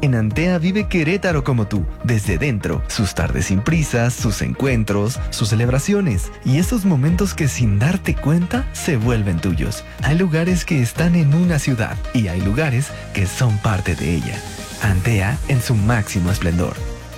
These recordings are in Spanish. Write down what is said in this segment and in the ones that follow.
En Antea vive Querétaro como tú, desde dentro, sus tardes sin prisas, sus encuentros, sus celebraciones y esos momentos que sin darte cuenta se vuelven tuyos. Hay lugares que están en una ciudad y hay lugares que son parte de ella. Antea en su máximo esplendor.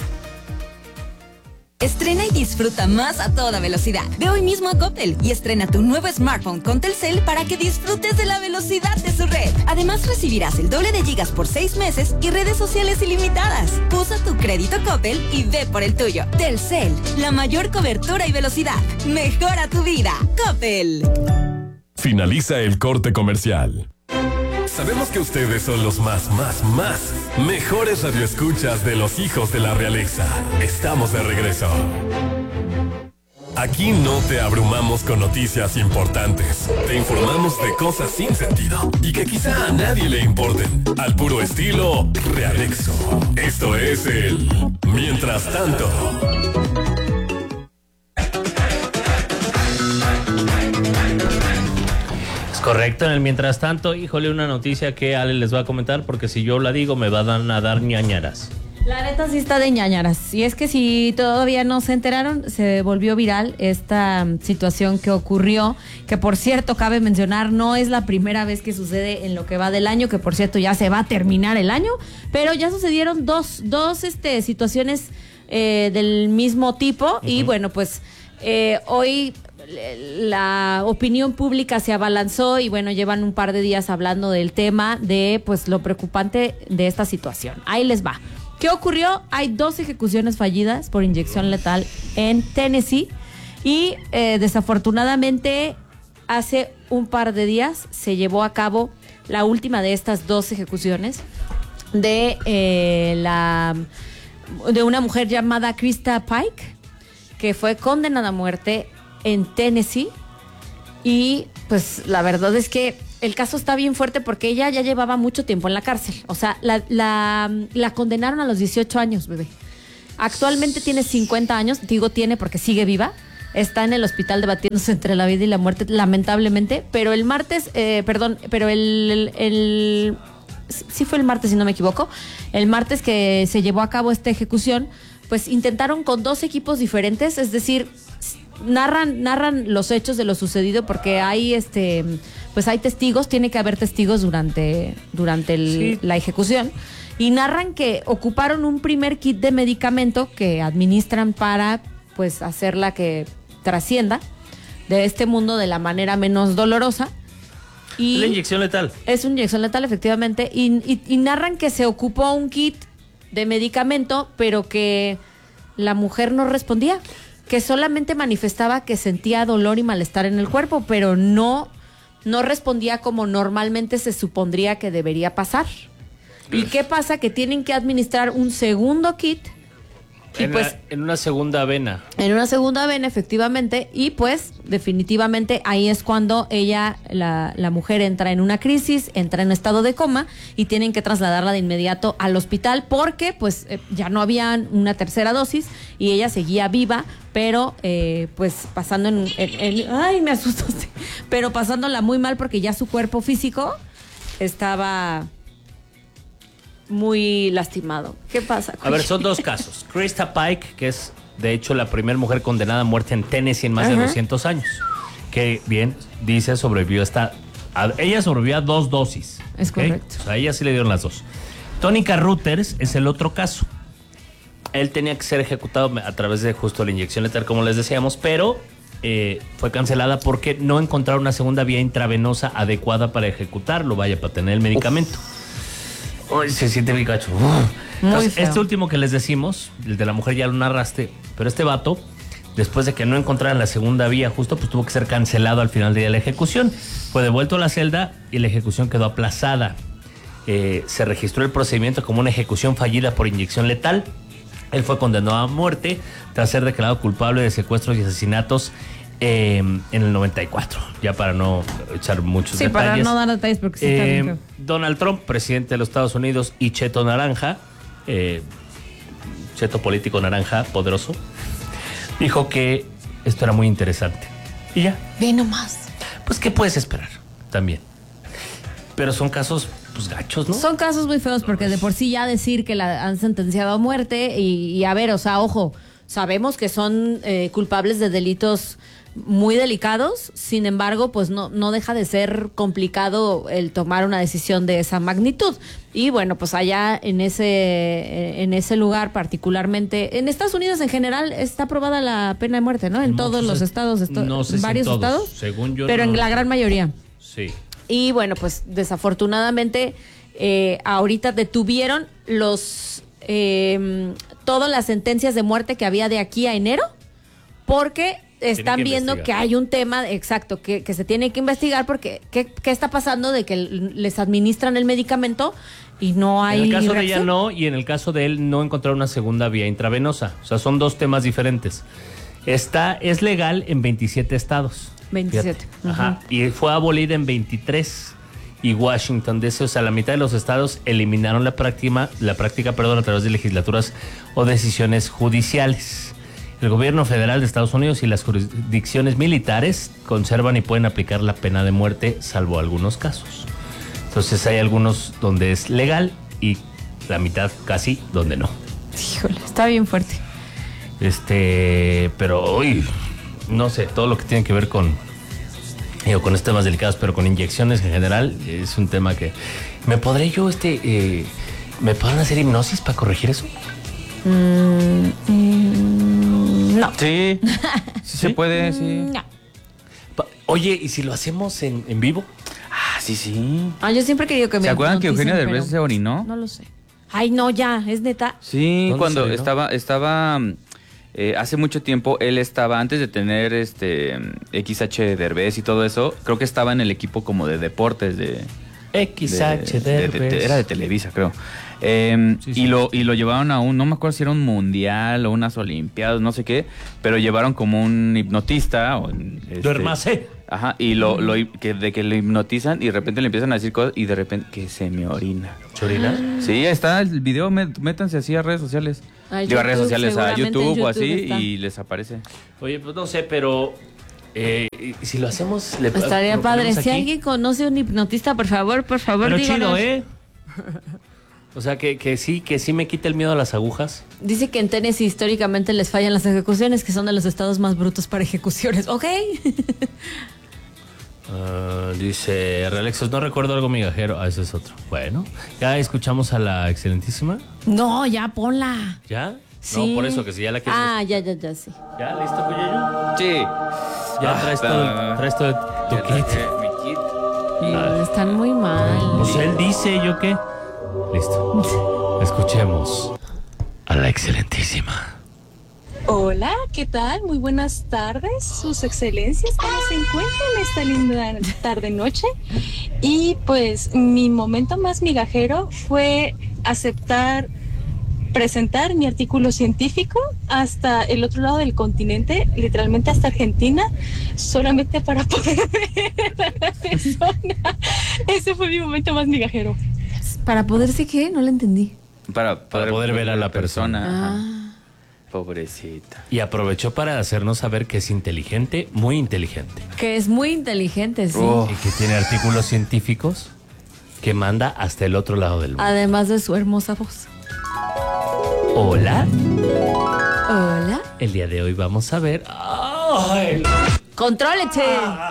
Estrena y disfruta más a toda velocidad. Ve hoy mismo a Coppel y estrena tu nuevo smartphone con Telcel para que disfrutes de la velocidad de su red. Además recibirás el doble de gigas por 6 meses y redes sociales ilimitadas. Usa tu crédito Coppel y ve por el tuyo. Telcel, la mayor cobertura y velocidad. Mejora tu vida. Coppel. Finaliza el corte comercial. Sabemos que ustedes son los más mejores radioescuchas de los hijos de la realeza. Estamos de regreso. Aquí no te abrumamos con noticias importantes. Te informamos de cosas sin sentido y que quizá a nadie le importen. Al puro estilo Realexo. Esto es el Mientras Tanto. Correcto, en el mientras tanto, híjole, una noticia que Ale les va a comentar, porque si yo la digo me van a dar ñañaras. La neta sí está de ñañaras. Y es que si todavía no se enteraron, se volvió viral esta situación que ocurrió, que por cierto, cabe mencionar, no es la primera vez que sucede en lo que va del año, que por cierto ya se va a terminar el año, pero ya sucedieron dos situaciones del mismo tipo. Uh-huh. Y bueno, pues hoy la opinión pública se abalanzó y bueno, llevan un par de días hablando del tema de pues lo preocupante de esta situación. Ahí les va. ¿Qué ocurrió? Hay 2 ejecuciones fallidas por inyección letal en Tennessee y desafortunadamente hace un par de días se llevó a cabo la última de estas 2 ejecuciones de una mujer llamada Krista Pike, que fue condenada a muerte en Tennessee. Y pues la verdad es que el caso está bien fuerte porque ella ya llevaba mucho tiempo en la cárcel. O sea, la condenaron a los 18 años, bebé. Actualmente tiene 50 años, digo tiene porque sigue viva. Está en el hospital debatiéndose entre la vida y la muerte, lamentablemente. Pero el martes, sí fue el martes si no me equivoco, el martes que se llevó a cabo esta ejecución, pues intentaron con 2 equipos diferentes, es decir, narran los hechos de lo sucedido porque hay pues hay testigos, tiene que haber testigos durante la ejecución, y narran que ocuparon un primer kit de medicamento que administran para pues hacerla que trascienda de este mundo de la manera menos dolorosa. Y la inyección letal. Es una inyección letal, efectivamente, y narran que se ocupó un kit de medicamento, pero que la mujer no respondía, que solamente manifestaba que sentía dolor y malestar en el cuerpo, pero no respondía como normalmente se supondría que debería pasar. ¿Y qué pasa? Que tienen que administrar un segundo kit. Y en una segunda vena. En una segunda vena, efectivamente. Y pues, definitivamente, ahí es cuando ella, la mujer, entra en una crisis, entra en un estado de coma y tienen que trasladarla de inmediato al hospital porque, pues, ya no había una tercera dosis y ella seguía viva, pero, pues, pasando ay, me asustaste. Pero pasándola muy mal porque ya su cuerpo físico estaba muy lastimado. ¿Qué pasa? A ver, son 2 casos. Krista Pike, que es de hecho la primera mujer condenada a muerte en Tennessee en más de 200 años, que bien dice sobrevivió ella sobrevivió a 2 dosis. Es correcto. O sea, a ella sí le dieron las 2. Tónica Reuters es el otro caso. Él tenía que ser ejecutado a través de justo la inyección letal, como les decíamos, pero fue cancelada porque no encontraron una segunda vía intravenosa adecuada para ejecutarlo, para tener el medicamento. Uy, se siente mi cacho. Entonces, este último que les decimos, el de la mujer ya lo narraste, pero este vato, después de que no encontraran la segunda vía justo, pues tuvo que ser cancelado al final de la ejecución. Fue devuelto a la celda y la ejecución quedó aplazada. Se registró el procedimiento como una ejecución fallida por inyección letal. Él fue condenado a muerte tras ser declarado culpable de secuestros y asesinatos en el 94, ya para no echar muchos detalles. Sí, para no dar detalles porque sí está bien. Donald Trump, presidente de los Estados Unidos, y Cheto Naranja, Cheto político naranja poderoso, dijo que esto era muy interesante. Y ya. Ve nomás. Pues, ¿qué puedes esperar? También. Pero son casos pues gachos, ¿no? Son casos muy feos porque de por sí ya decir que la han sentenciado a muerte y a ver, o sea, ojo, sabemos que son culpables de delitos muy delicados, sin embargo, pues no deja de ser complicado el tomar una decisión de esa magnitud. Y bueno, pues allá en ese lugar particularmente, en Estados Unidos en general está aprobada la pena de muerte, ¿no? En todos los estados, no sé en si varios en todos, estados, según yo, pero no. en la gran mayoría. Sí. Y bueno, pues desafortunadamente ahorita detuvieron todas las sentencias de muerte que había de aquí a enero, porque están viendo que hay un tema, exacto, que se tiene que investigar porque ¿qué está pasando de que les administran el medicamento y no hay En el caso reacción? de ella no, y en el caso de él no encontraron una segunda vía intravenosa. O sea, son dos temas diferentes. Es legal en 27 estados. 27. Fíjate. Ajá. Y fue abolida en 23. Y Washington DC, o sea, la mitad de los estados eliminaron la práctica, a través de legislaturas o decisiones judiciales. El gobierno federal de Estados Unidos y las jurisdicciones militares conservan y pueden aplicar la pena de muerte, salvo algunos casos. Entonces hay algunos donde es legal y la mitad casi donde no. Híjole, está bien fuerte. Pero hoy, no sé, todo lo que tiene que ver con estos temas delicados, pero con inyecciones en general, es un tema que... ¿Me podré yo, me podrán hacer hipnosis para corregir eso? No. Sí, sí se puede, sí. No. Oye, ¿y si lo hacemos en vivo? Ah, sí. Yo siempre he querido que me ¿Se acuerdan que hipnoticen, Eugenio Derbez pero se orinó? No lo sé. Ay, no, ya, es neta. Sí, ¿Dónde cuando se orinó? estaba hace mucho tiempo, él estaba, antes de tener XH Derbez y todo eso, creo que estaba en el equipo como de deportes de... XH Derbez. Era de Televisa, creo. Sí. Y lo llevaron a no me acuerdo si era un mundial o unas olimpiadas, no sé qué, pero llevaron como un hipnotista. Duérmase. Ajá, y que lo hipnotizan y de repente le empiezan a decir cosas y de repente que se me orina. ¿Chorina? Sí, ahí está el video, métanse así a redes sociales. Digo, a redes sociales, a seguramente YouTube o en YouTube así está. y les aparece. Oye, pues no sé, pero... si lo hacemos... Estaría lo padre. ponemos Si aquí. alguien conoce un hipnotista, por favor, Pero díganos. chido, O sea, que sí me quita el miedo a las agujas. Dice que en Tennessee históricamente les fallan las ejecuciones, que son de los estados más brutos para ejecuciones. ¿Ok? Dice Realexos, no recuerdo algo migajero. Ese es otro. Bueno, ya escuchamos a la excelentísima. No, ya ponla. ¿Ya? Sí. No, por eso, que si ya la quieres. Ya, sí. ¿Ya? ¿Listo, Cuyoyo? Sí. Ya traes todo tu kit. Mi kit. Están muy mal. Pues él dice, ¿yo qué? Listo. Escuchemos a la excelentísima. Hola, ¿qué tal? Muy buenas tardes, sus excelencias. ¿Cómo se encuentran esta linda tarde-noche? Y pues mi momento más migajero fue presentar mi artículo científico hasta el otro lado del continente, literalmente hasta Argentina, solamente para poder ver a la persona. Ese fue mi momento más migajero. ¿Para poderse qué? No lo entendí. Para poder ver a la persona. Ajá. Pobrecita. Y aprovechó para hacernos saber que es inteligente, muy inteligente. Que es muy inteligente, sí. Oh. Y que tiene artículos científicos que manda hasta el otro lado del mundo. Además de su hermosa voz. Hola. Hola. El día de hoy vamos a ver... ¡Ay! ¡Contrólete!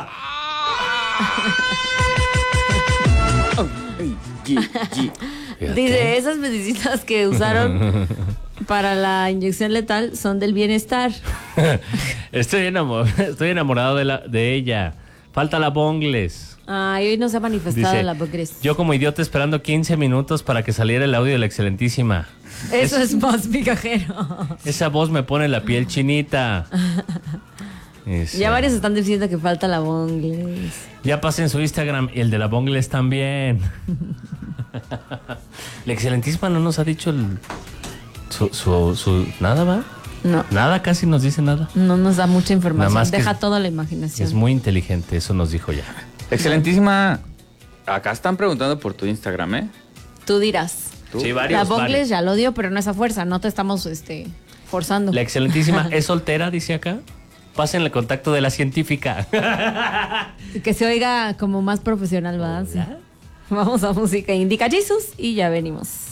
Fíjate. Dice, esas medicinas que usaron para la inyección letal son del bienestar. Estoy enamorado de ella. Falta la Bongles. Ay, hoy no se ha manifestado Dice, la Bogres. yo como idiota esperando 15 minutos para que saliera el audio de la excelentísima. Eso es más migajero. Esa voz me pone la piel chinita. Ya varios están diciendo que falta la Bongles. Ya pasen su Instagram y el de la Bongles también. La excelentísima no nos ha dicho su nada, ¿va? No, Nada, casi nos dice nada. no nos da mucha Nada información. más que Deja es- toda la imaginación. Es muy inteligente, eso nos dijo ya. Excelentísima. Acá están preguntando por tu Instagram, ¿eh? Tú dirás. ¿Tú? Sí, La varios. Bongles ya lo dio, pero no es a fuerza. No te estamos forzando. La excelentísima es soltera, dice acá. Pasen el contacto de la científica. Que se oiga como más profesional, ¿verdad? Sí. Vamos a música Indica Jesus y ya venimos.